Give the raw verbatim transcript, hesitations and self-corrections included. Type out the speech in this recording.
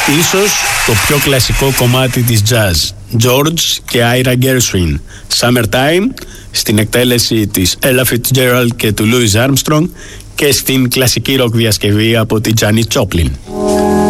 Ίσως το πιο κλασικό κομμάτι της jazz, George και Ira Gershwin, Summertime, στην εκτέλεση της Ella Fitzgerald και του Louis Armstrong και στην κλασική rock διασκευή από τη Janis Joplin.